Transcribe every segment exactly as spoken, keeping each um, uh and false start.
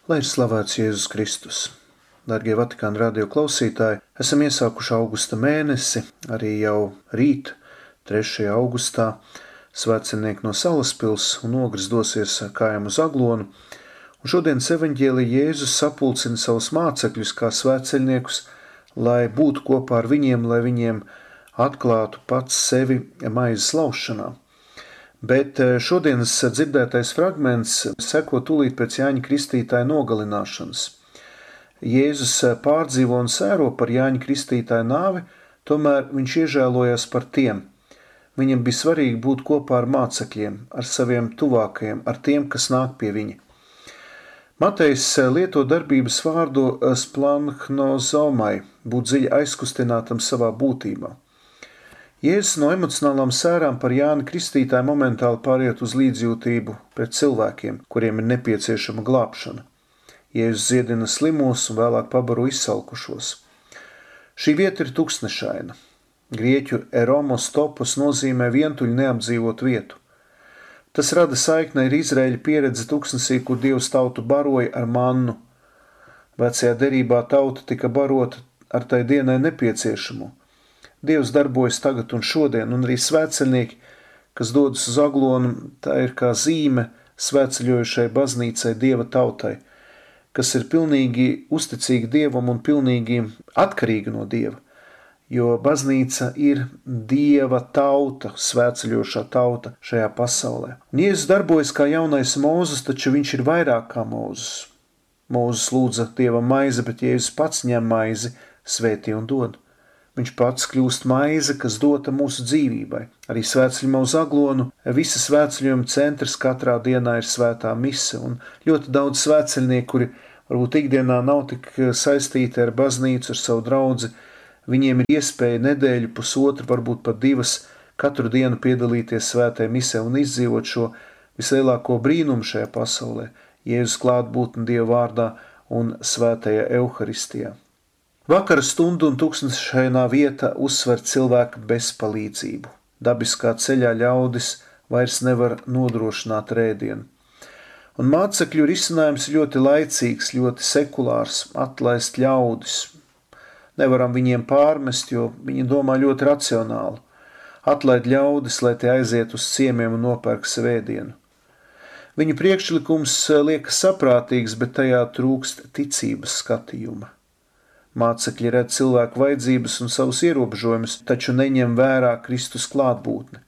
Lai ir slavēts Jēzus Kristus. Dargie Vatikāna radio klausītāji, esam iesākuši augusta mēnesi, arī jau rīt, trešajā augustā, svētceļnieki no Salaspils un Ogres dosies kājām uz Aglonu, un šodienas evaņģēlijā Jēzus sapulcina savus mācekļus kā svētceļniekus, lai būtu kopā ar viņiem, lai viņiem atklātu pats sevi maizes laušanā. Bet šodienas dzirdētais fragments seko tūlīt pēc Jāņa Kristītāja nogalināšanas. Jēzus pārdzīvo un sēro par Jāņa Kristītāja nāvi, tomēr viņš iežēlojas par tiem. Viņam bija svarīgi būt kopā ar mācekļiem, ar saviem tuvākajiem, ar tiem, kas nāk pie viņa. Matejs lieto darbības vārdu splanhnozomai, būt dziļi aizkustinātam savā būtībā. Jēzus no emocionālām sērām par Jāni Kristītāju momentāli pāriet uz līdzjūtību pret cilvēkiem, kuriem ir nepieciešama glābšana. Jēzus dziedina slimos un vēlāk pabaro izsalkušos. Šī vieta ir tuksnešaina. Grieķu eromos topos nozīmē vientuļu neapdzīvot vietu. Tas rada saikni ar Izraēļa pieredzi tuksnesī, kur Dievs tautu baroja ar mannu. Vecajā derībā tauta tika barota ar tai dienai nepieciešamo. Dievs darbojas tagad un šodien, un arī svētceļnieki, kas dodas uz Aglonu, tā ir kā zīme svētceļojušai baznīcai, Dieva tautai, kas ir pilnīgi uzticīga Dievam un pilnīgi atkarīga no Dieva, jo baznīca ir Dieva tauta, svētceļošā tauta šajā pasaulē. Un Jēzus darbojas kā jaunais Mūzes, taču viņš ir vairāk kā Mūzes. Mūzes lūdza Dievam maizi, bet Jēzus pats ņem maizi, svētī un dod. Viņš pats kļūst maize, kas dota mūsu dzīvībai. Arī svētceļojumā uz Aglonu, visa svētceļojuma centrs katrā dienā ir svētā mise, un ļoti daudz svētceļnieku, kuri varbūt ikdienā nav tik saistīti ar baznīcu, ar savu draudzi, viņiem ir iespēja nedēļu, pusotru, varbūt pat divas, katru dienu piedalīties svētajā misē un izdzīvot šo vislielāko brīnumu šajā pasaulē, Jēzus klātbūtni Dieva vārdā un svētajā Euharistijā. Vakara stundu un tuksnešainā vieta uzsver cilvēka bezpalīdzību. Dabiskā ceļā ļaudis vairs nevar nodrošināt rēdienu. Un mācekļu risinājums ļoti laicīgs, ļoti sekulārs, atlaist ļaudis. Nevaram viņiem pārmest, jo viņi domā ļoti racionāli. Atlaid ļaudis, lai tie aiziet uz ciemiem un nopērk svētdienu. Viņu priekšlikums liekas saprātīgs, bet tajā trūkst ticības skatījuma. Mācekļi redz cilvēku vajadzības un savus ierobežojumus, taču neņem vērā Kristus klātbūtni.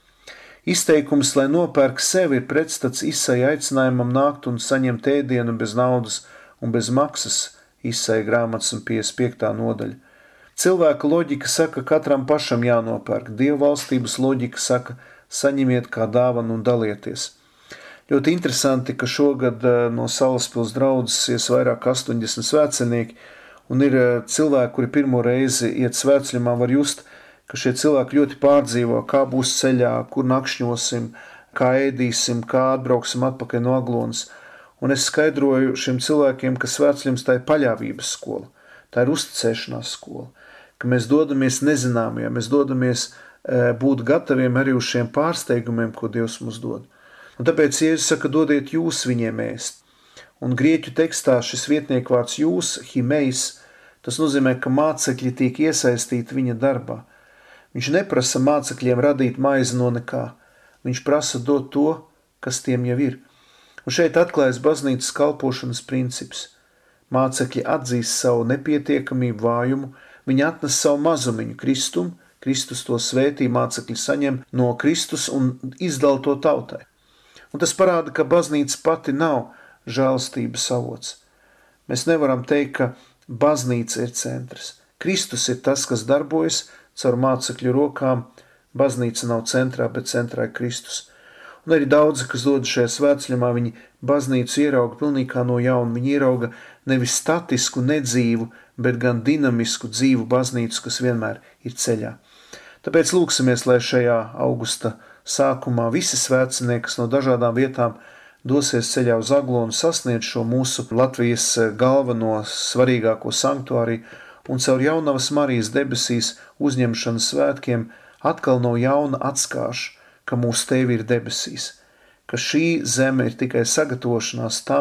Izteikums, lai nopērk sevi, ir pretstats Isaija aicinājumam nākt un saņemt ēdienu bez naudas un bez maksas, Isaija grāmatas un piecdesmit piektā nodaļa. Cilvēka loģika saka, katram pašam jānopērk, Dieva valstības loģika saka, saņemiet kā dāvanu un dalieties. Ļoti interesanti, ka šogad no Salaspils draudzes ies vairāk astoņdesmit svētceļnieki, un ir cilvēki, kuri pirmo reizi iet svētceļojumā, var just, ka šie cilvēki ļoti pārdzīvo, kā būs ceļā, kur nakšņosim, kā ēdīsim, kā atbrauksim atpakaļ no Aglonas. Un es skaidroju šiem cilvēkiem, ka svētceļojums tā ir paļāvības skola, tā ir uzticēšanās skola, ka mēs dodamies nezināmajā, mēs dodamies būt gataviem arī uz šiem pārsteigumiem, ko Dievs mums dod. Un tāpēc Jēzus saka, dodiet jūs viņiem ēst. Un grieķu tekstā šis vietniekvārds jūs, himejs, tas nozīmē, ka mācekļi tiek iesaistīti viņa darbā. Viņš neprasa mācekļiem radīt maizi no nekā. Viņš prasa dot to, kas tiem jau ir. Un šeit atklājas baznīcas kalpošanas princips. Mācekļi atzīst savu nepietiekamību, vājumu, viņi atnes savu mazumiņu Kristum, Kristus to svētī, mācekļi saņem no Kristus un izdala to tautai. Un tas parāda, ka baznīca pati nav žēlstības avots. Mēs nevaram teikt, ka baznīca ir centrs. Kristus ir tas, kas darbojas caur mācekļu rokām. Baznīca nav centrā, bet centrā ir Kristus. Un arī daudzi, kas dodas šajā svētceļojumā, viņi baznīcu ierauga pilnīgi kā no jauna. Viņi ierauga nevis statisku, nedzīvu, bet gan dinamisku dzīvu baznīcu, kas vienmēr ir ceļā. Tāpēc lūksimies, lai šajā augusta sākumā visi svētcenieki, kas no dažādām vietām dosies ceļā uz Aglonu, sasniedz šo mūsu Latvijas galveno svarīgāko sanktuāriju un caur Jaunavas Marijas debesīs uzņemšanas svētkiem atkal no jauna atskāš, ka mūsu Tēvi ir debesīs, ka šī zeme ir tikai sagatavošanās tam,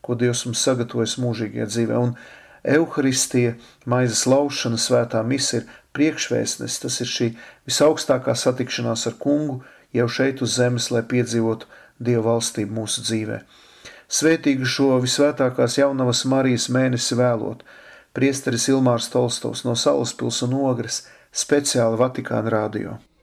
ko Dievs mums sagatavojas mūžīgajā dzīvē. Un Euharistija, maizes laušana, svētā mise ir priekšvēstnes, tas ir šī visaugstākā satikšanās ar kungu jau šeit uz zemes, lai piedzīvotu Dieva valstību mūsu dzīvē. Svētīgu šo visvētākās jaunavas Marijas mēnesi vēlot, priesteris Ilmārs Tolstovs no Salaspils un Ogres, speciāli Vatikāna radio.